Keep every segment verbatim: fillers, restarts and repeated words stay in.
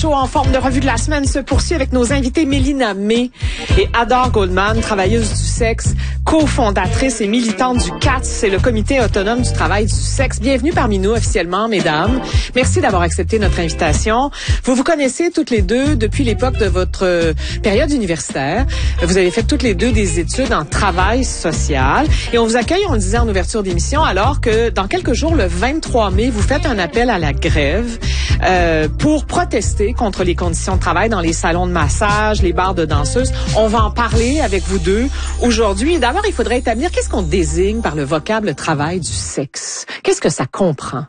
Show en forme de revue de la semaine se poursuit avec nos invités Mélina May et Hadar Goldman, travailleuse du sexe, cofondatrice et militante du C A T S, c'est le Comité autonome du travail du sexe. Bienvenue parmi nous officiellement, mesdames. Merci d'avoir accepté notre invitation. Vous vous connaissez toutes les deux depuis l'époque de votre euh, période universitaire. Vous avez fait toutes les deux des études en travail social et on vous accueille, on le disait en ouverture d'émission, alors que dans quelques jours, le vingt-trois mai, vous faites un appel à la grève euh, pour protester contre les conditions de travail dans les salons de massage, les bars de danseuses. On va en parler avec vous deux aujourd'hui. D'abord, il faudrait établir qu'est-ce qu'on désigne par le vocable travail du sexe. Qu'est-ce que ça comprend?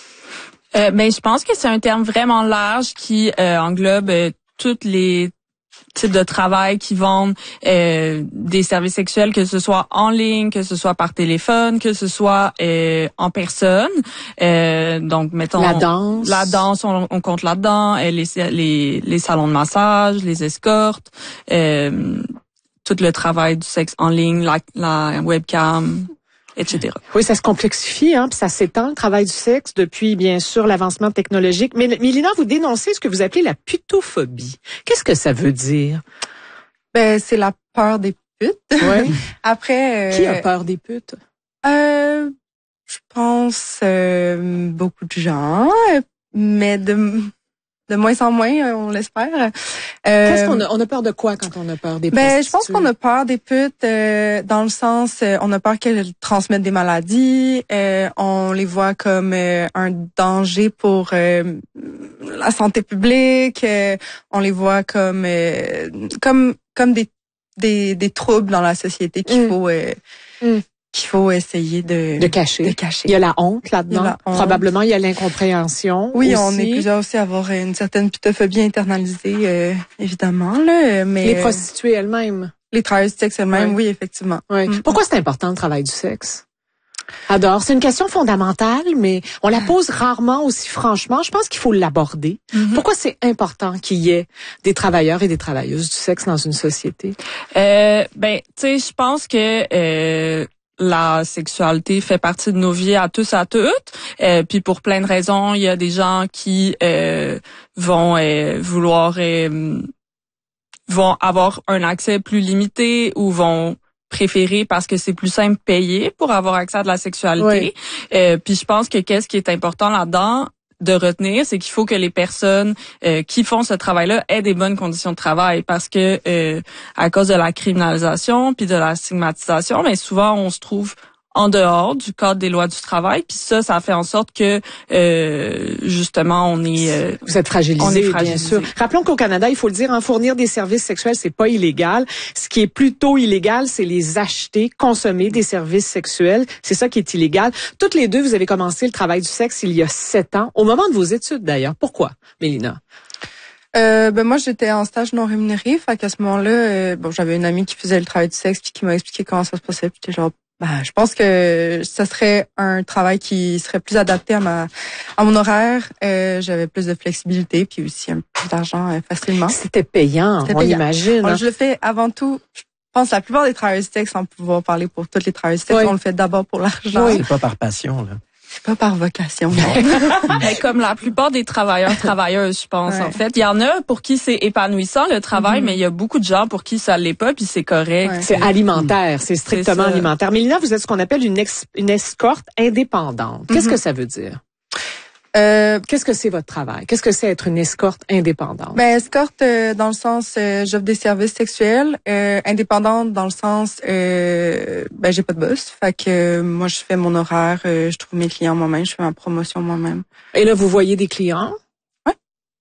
Euh, ben, je pense que c'est un terme vraiment large qui euh, englobe euh, toutes les types de travail qui vendent euh, des services sexuels, que ce soit en ligne, que ce soit par téléphone, que ce soit euh, en personne. Euh, donc, mettons... La danse. La danse, on, on compte là-dedans. Euh, les, les, les salons de massage, les escortes, euh, tout le travail du sexe en ligne, la, la webcam, et cetera. Oui, ça se complexifie, hein, puis ça s'étend, le travail du sexe, depuis, bien sûr, l'avancement technologique. Mais, Mélina, vous dénoncez ce que vous appelez la putophobie. Qu'est-ce que ça veut dire? Ben, c'est la peur des putes. Oui. Après... Euh, Qui a peur des putes? Euh, je pense euh, beaucoup de gens, mais de... De moins en moins, on l'espère. Euh, Qu'est-ce qu'on a, on a peur de quoi quand on a peur des ben, prostituées? je pense qu'on a peur des putes euh, dans le sens, euh, on a peur qu'elles transmettent des maladies. Euh, on les voit comme euh, un danger pour euh, la santé publique. Euh, on les voit comme euh, comme comme des des des troubles dans la société qu'il mm. faut euh, mm. qu'il faut essayer de, de cacher. De cacher. Il y a la honte là-dedans. La honte. Probablement, il y a l'incompréhension. Oui, aussi. on est plusieurs aussi à avoir une certaine putophobie internalisée, euh, évidemment. Là, mais les prostituées elles-mêmes. Les travailleuses du sexe elles-mêmes, oui, oui effectivement. Oui. Mm. Pourquoi c'est important le travail du sexe? Hadar, c'est une question fondamentale, mais on la pose rarement aussi franchement. Je pense qu'il faut l'aborder. Mm-hmm. Pourquoi c'est important qu'il y ait des travailleurs et des travailleuses du sexe dans une société? Euh, ben, tu sais, je pense que... Euh, la sexualité fait partie de nos vies à tous à toutes. Euh, puis pour plein de raisons, il y a des gens qui euh, vont euh, vouloir euh, vont avoir un accès plus limité ou vont préférer parce que c'est plus simple payer pour avoir accès à de la sexualité. Oui. Euh, puis je pense que qu'est-ce qui est important là-dedans de retenir, c'est qu'il faut que les personnes euh, qui font ce travail-là aient des bonnes conditions de travail parce que euh, à cause de la criminalisation puis de la stigmatisation, mais souvent on se trouve en dehors du cadre des lois du travail, puis ça, ça fait en sorte que euh, justement on est euh, vous êtes fragilisé, on est fragilisé. Bien sûr. Rappelons qu'au Canada, il faut le dire, en fournir des services sexuels, c'est pas illégal. Ce qui est plutôt illégal, c'est les acheter, consommer des services sexuels. C'est ça qui est illégal. Toutes les deux, vous avez commencé le travail du sexe il y a sept ans, au moment de vos études d'ailleurs. Pourquoi, Mélina? Euh, ben moi j'étais en stage non rémunéré, fait qu'à ce moment-là, euh, bon j'avais une amie qui faisait le travail du sexe puis qui m'a expliqué comment ça se passait, puis j'étais genre ben, je pense que ce serait un travail qui serait plus adapté à ma à mon horaire. Euh, j'avais plus de flexibilité puis aussi un peu plus d'argent euh, facilement. C'était payant, C'était on payant. Imagine. Bon, je le fais avant tout. Je pense que la plupart des travailleurs du sexe, sans pouvoir parler pour toutes les travailleurs du sexe, oui. on le fait d'abord pour l'argent. Oui. C'est pas par passion là. C'est pas par vocation, non. Mais comme la plupart des travailleurs, travailleuses, je pense, ouais. en fait. Il y en a pour qui c'est épanouissant, le travail, mm-hmm. mais il y a beaucoup de gens pour qui ça l'est pas, puis c'est correct. Ouais. C'est alimentaire, c'est strictement c'est alimentaire. Mélina, vous êtes ce qu'on appelle une, ex, une escorte indépendante. Qu'est-ce mm-hmm. que ça veut dire? Euh, Qu'est-ce que c'est votre travail? Qu'est-ce que c'est être une escorte indépendante? Ben, escorte euh, dans le sens, euh, j'offre des services sexuels. Euh, indépendante dans le sens, euh, ben, j'ai pas de boss. Fait que euh, moi, je fais mon horaire, euh, je trouve mes clients moi-même, je fais ma promotion moi-même. Et là, vous voyez des clients? Oui.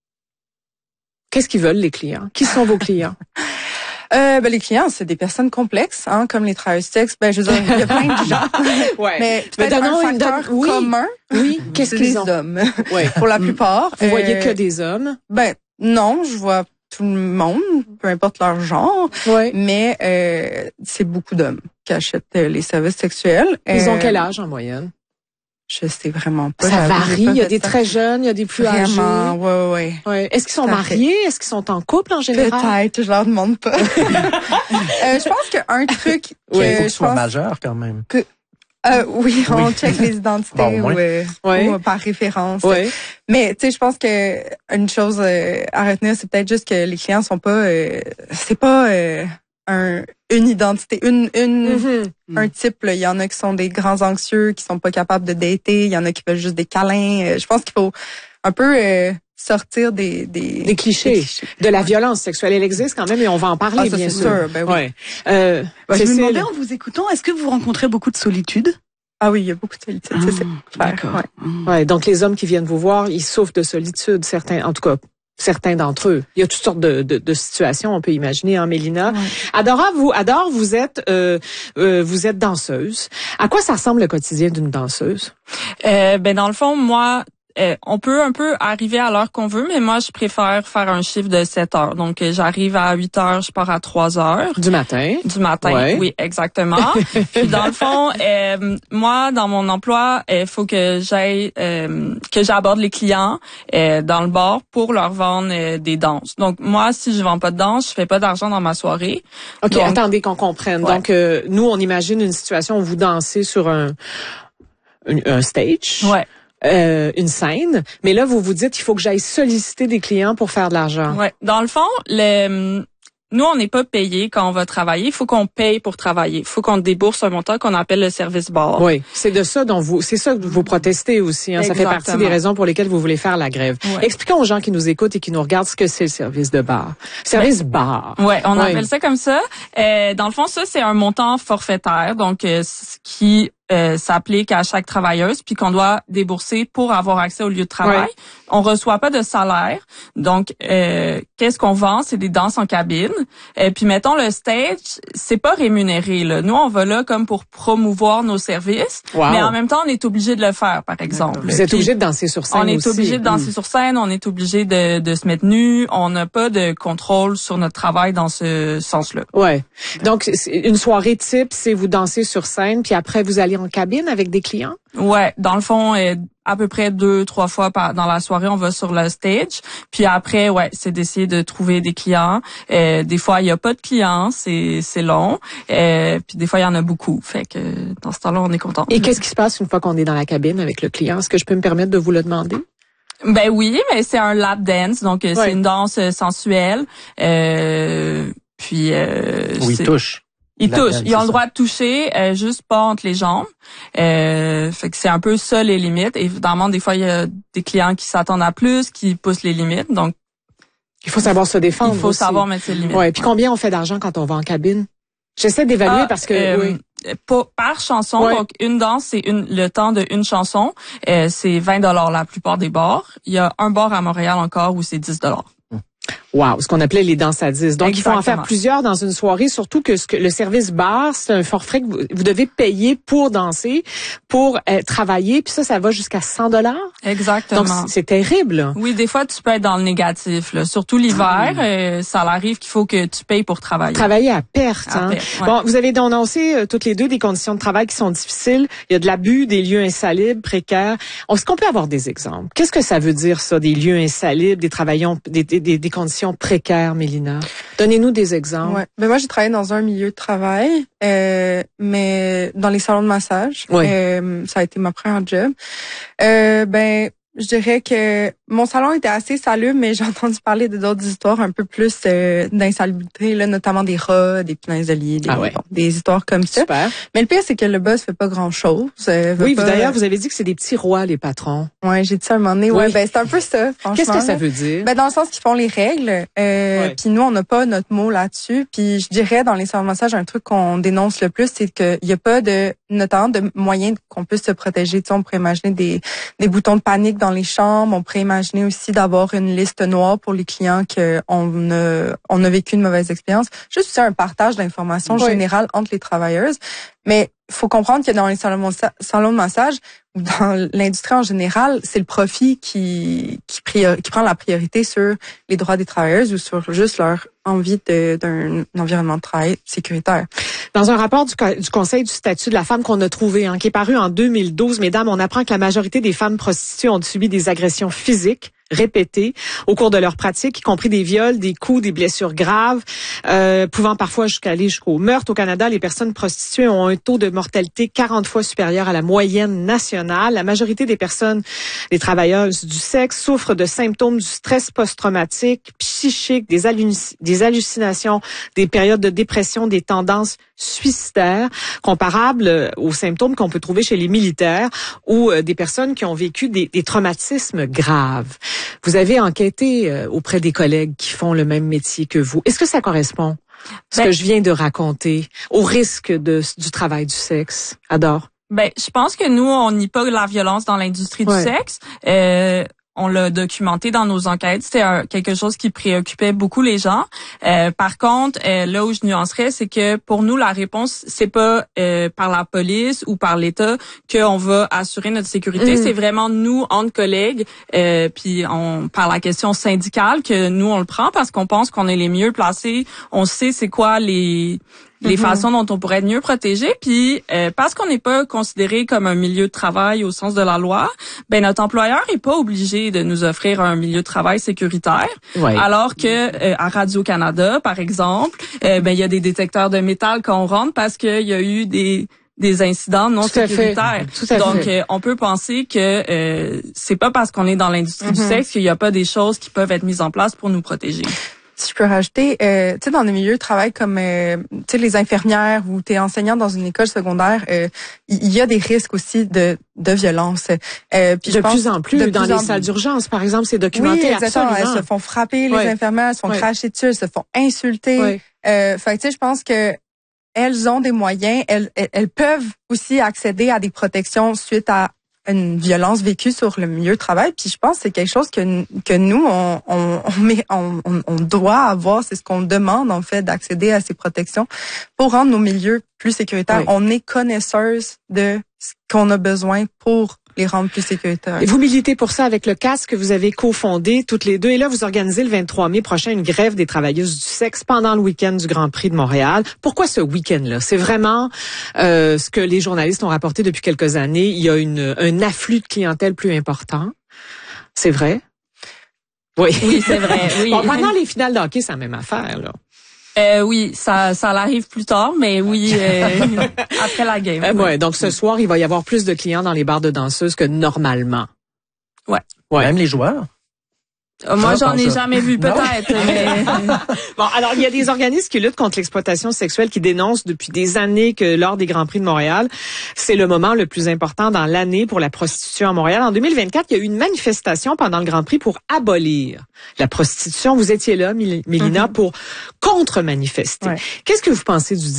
Qu'est-ce qu'ils veulent, les clients? Qui sont vos clients? Euh, ben, les clients, c'est des personnes complexes, hein, comme les travailleurs du sexe. Ben, je veux dire, il y a plein de gens. ouais. Mais peut-être Mais un facteur une... oui. commun. Oui. Qu'est-ce qu'ils ont? Des hommes. Oui. Pour la plupart. Vous euh, voyez que des hommes? Ben, non, je vois tout le monde, peu importe leur genre. Oui. Mais, euh, c'est beaucoup d'hommes qui achètent euh, les services sexuels. Ils euh, ont quel âge en moyenne? Je sais vraiment pas. Ça varie. Il y a des très jeunes, il y a des plus vraiment, âgés. Vraiment, ouais, ouais. ouais. Est-ce qu'ils sont mariés? Est-ce qu'ils sont en couple en général? Peut-être, je leur demande pas. euh, je pense qu'un truc que ouais, faut que je soit pense majeur quand même. Que, Euh, oui, on oui. check les identités bon, ou, euh, oui. ou par référence. Oui. Mais tu sais, je pense que une chose euh, à retenir, c'est peut-être juste que les clients sont pas, euh, c'est pas euh, un une identité, une une mm-hmm. un type. Là. Il y en a qui sont des grands anxieux, qui sont pas capables de dater. Il y en a qui veulent juste des câlins. Je pense qu'il faut un peu euh, sortir des des, des, clichés. des clichés de la violence sexuelle. Elle existe quand même et on va en parler ah, ça, bien sûr. sûr. Ben oui. Ouais. Euh, bah, je me demandais en vous écoutant, est-ce que vous rencontrez beaucoup de solitude? Ah oui, il y a beaucoup de solitude, ah, c'est ça. D'accord. Ouais. ouais, donc les hommes qui viennent vous voir, ils souffrent de solitude, certains, en tout cas, certains d'entre eux. Il y a toutes sortes de, de, de situations, on peut imaginer, hein, Mélina. Ouais. Adora, vous, Adore, vous êtes, euh, euh, vous êtes danseuse. À quoi ça ressemble le quotidien d'une danseuse? Euh, ben dans le fond, moi. Euh, on peut un peu arriver à l'heure qu'on veut, mais moi, je préfère faire un chiffre de sept heures. Donc, euh, j'arrive à huit heures, je pars à trois heures. Du matin? Du matin, ouais. oui, exactement. Puis, dans le fond, euh, moi, dans mon emploi, il faut que j'aille, euh, que j'aborde les clients euh, dans le bar pour leur vendre euh, des danses. Donc, moi, si je vends pas de danse, je fais pas d'argent dans ma soirée. OK, Donc, attendez qu'on comprenne. Ouais. Donc, euh, nous, on imagine une situation où vous dansez sur un, un, un stage. Ouais. Euh, une scène, mais là vous vous dites il faut que j'aille solliciter des clients pour faire de l'argent. Ouais, dans le fond, le nous on n'est pas payé quand on va travailler, il faut qu'on paye pour travailler. Il faut qu'on débourse un montant qu'on appelle le service bar. Oui, c'est de ça dont vous c'est ça que vous protestez aussi hein, ça fait partie des raisons pour lesquelles vous voulez faire la grève. Ouais. Expliquons aux gens qui nous écoutent et qui nous regardent ce que c'est le service de bar. Service ben, bar. Ouais, on ouais. appelle ça comme ça. Euh, dans le fond ça c'est un montant forfaitaire donc euh, qui Euh, s'applique à chaque travailleuse puis qu'on doit débourser pour avoir accès au lieu de travail. Ouais. On reçoit pas de salaire. Donc euh, qu'est-ce qu'on vend, c'est des danses en cabine. Et puis mettons le stage, c'est pas rémunéré là. Nous on va là comme pour promouvoir nos services, wow. mais en même temps on est obligé de le faire par exemple. Vous êtes obligé de danser sur scène On est aussi. obligé de danser mmh. sur scène, on est obligé de de se mettre nu, on n'a pas de contrôle sur notre travail dans ce sens-là. Ouais. Donc une soirée type, c'est vous dansez sur scène puis après vous allez en cabine avec des clients? Ouais, dans le fond, euh, à peu près deux, trois fois par, dans la soirée, on va sur le stage. Puis après, ouais, c'est d'essayer de trouver des clients. Euh, des fois, il y a pas de clients, c'est c'est long. Euh, puis des fois, il y en a beaucoup. Fait que dans ce temps-là, on est content. Et qu'est-ce qui se passe une fois qu'on est dans la cabine avec le client? Est-ce que je peux me permettre de vous le demander? Ben oui, mais c'est un lap dance, donc ouais. c'est une danse sensuelle. Euh, puis euh, oui, il touche. Ils touchent. Ils ont le droit de toucher, euh, juste pas entre les jambes. Euh, fait que c'est un peu ça les limites. Évidemment, des fois, il y a des clients qui s'attendent à plus, qui poussent les limites. Donc, il faut savoir se défendre. Il faut aussi. savoir mettre ses limites. Ouais. Puis combien on fait d'argent quand on va en cabine? J'essaie d'évaluer ah, parce que euh, oui. Par, par chanson, ouais. donc une danse, c'est une le temps de une chanson. Euh, c'est vingt dollars la plupart des bars. Il y a un bar à Montréal encore où c'est dix dollars. Wow, ce qu'on appelait les danses à dix. Donc, Exactement. Il faut en faire plusieurs dans une soirée, surtout que, ce que le service bar, c'est un forfait que vous, vous devez payer pour danser, pour euh, travailler, puis ça, ça va jusqu'à cent dollars. Exactement. Donc, c'est terrible. Oui, des fois, tu peux être dans le négatif. Là. Surtout l'hiver, mmh. euh, ça arrive qu'il faut que tu payes pour travailler. Travailler à perte. À hein. perte ouais. Bon, vous avez dénoncé euh, toutes les deux des conditions de travail qui sont difficiles. Il y a de l'abus, des lieux insalubres, précaires. Est-ce qu'on peut avoir des exemples? Qu'est-ce que ça veut dire, ça, des lieux insalubres, des travaillons, des, des, des, des conditions précaires, Mélina? Donnez-nous des exemples. Ouais. Ben moi, j'ai travaillé dans un milieu de travail, euh, mais dans les salons de massage. Oui. Euh, ça a été ma première job. Euh, ben, je dirais que mon salon était assez salubre, mais j'ai entendu parler de d'autres histoires un peu plus euh, d'insalubrité, là, notamment des rats, des punaises de lit, des, ah ouais. bon, des histoires comme ça. Super. Mais le pire, c'est que le boss fait pas grand-chose. Euh, oui, pas... d'ailleurs, vous avez dit que c'est des petits rois, les patrons. Ouais, j'ai dit ça à un moment donné. Oui. Ouais, ben c'est un peu ça, franchement. Qu'est-ce que ça veut dire? Ben dans le sens qu'ils font les règles, euh, ouais. puis nous on n'a pas notre mot là-dessus. Puis je dirais dans les salons de massage un truc qu'on dénonce le plus, c'est qu'il y a pas de notamment de moyens qu'on puisse se protéger. Tu sais, on pourrait imaginer des des boutons de panique dans les chambres. On pourrait imaginer aussi d'avoir une liste noire pour les clients qu'on a on a vécu une mauvaise expérience. Juste aussi un partage d'informations oui. générales entre les travailleuses. Mais il faut comprendre que dans les salons de massage, ou dans l'industrie en général, c'est le profit qui qui, priori, qui prend la priorité sur les droits des travailleuses ou sur juste leur envie de, d'un environnement de travail sécuritaire. Dans un rapport du, du Conseil du statut de la femme qu'on a trouvé, hein, qui est paru en deux mille douze, mesdames, on apprend que la majorité des femmes prostituées ont subi des agressions physiques, répétés au cours de leur pratique, y compris des viols, des coups, des blessures graves, euh, pouvant parfois jusqu'à aller jusqu'au meurtre. Au Canada, les personnes prostituées ont un taux de mortalité quarante fois supérieur à la moyenne nationale. La majorité des personnes, les travailleuses du sexe, souffrent de symptômes du stress post-traumatique, psychique, des, halluc- des hallucinations, des périodes de dépression, des tendances suicidaires, comparables aux symptômes qu'on peut trouver chez les militaires ou euh, des personnes qui ont vécu des, des traumatismes graves. Vous avez enquêté euh, auprès des collègues qui font le même métier que vous. Est-ce que ça correspond, ce ben, que je viens de raconter, au risque de, du travail du sexe? Adore. Ben, je pense que nous, on nie pas la violence dans l'industrie ouais. du sexe. Euh, on l'a documenté dans nos enquêtes. C'était un, quelque chose qui préoccupait beaucoup les gens. Euh, par contre, euh, là où je nuancerais, c'est que pour nous, la réponse, c'est pas euh, par la police ou par l'État qu'on va assurer notre sécurité. Mmh. C'est vraiment nous, entre collègues, euh, puis on par la question syndicale que nous, on le prend parce qu'on pense qu'on est les mieux placés. On sait c'est quoi les... les mm-hmm. façons dont on pourrait être mieux protégé, puis euh, parce qu'on n'est pas considéré comme un milieu de travail au sens de la loi, ben notre employeur est pas obligé de nous offrir un milieu de travail sécuritaire. Ouais. Alors que euh, à Radio-Canada, par exemple, euh, ben il y a des détecteurs de métal quand on rentre parce qu'il y a eu des des incidents non Tout sécuritaires. Tout à Donc fait. Euh, on peut penser que euh, c'est pas parce qu'on est dans l'industrie mm-hmm. du sexe qu'il y a pas des choses qui peuvent être mises en place pour nous protéger. Si je peux rajouter, euh, tu sais, dans des milieux de travail comme, euh, tu sais, les infirmières ou t'es enseignant dans une école secondaire, il euh, y a des risques aussi de de violence. Euh, puis de je pense, plus en plus, dans plus les en... salles d'urgence, par exemple, c'est documenté. Oui, exactement. Absolument. Elles se font frapper, les ouais. infirmières, elles se font ouais. cracher dessus, elles se font insulter. Ouais. Euh, fait que tu sais, je pense que elles ont des moyens, elles, elles, elles peuvent aussi accéder à des protections suite à une violence vécue sur le milieu de travail, puis je pense que c'est quelque chose que que nous on on on, met, on, on doit avoir, c'est ce qu'on demande en fait d'accéder à ces protections pour rendre nos milieux plus sécuritaires. Oui. On est connaisseuses de ce qu'on a besoin pour les rendre plus sécuritaires. Et vous militez pour ça avec le C A S que vous avez cofondé toutes les deux. Et là, vous organisez le vingt-trois mai prochain une grève des travailleuses du sexe pendant le week-end du Grand Prix de Montréal. Pourquoi ce week-end-là? C'est vraiment euh, ce que les journalistes ont rapporté depuis quelques années. Il y a une, un afflux de clientèle plus important. C'est vrai? Oui. Oui, c'est vrai. Oui. Bon, pendant les finales de hockey, c'est la même affaire, là. Euh, oui, ça, ça l'arrive plus tard, mais oui, euh, après la game. Euh, ouais, donc ce soir, il va y avoir plus de clients dans les bars de danseuses que normalement. Ouais. Ouais. Même les joueurs. Euh, moi, j'en ai jamais vu, peut-être. Mais... Bon, alors, il y a des organismes qui luttent contre l'exploitation sexuelle qui dénoncent depuis des années que lors des Grands Prix de Montréal, c'est le moment le plus important dans l'année pour la prostitution à Montréal. En deux mille vingt-quatre, il y a eu une manifestation pendant le Grand Prix pour abolir la prostitution. Vous étiez là, Mélina, mm-hmm. pour contre-manifester. Ouais. Qu'est-ce que vous pensez du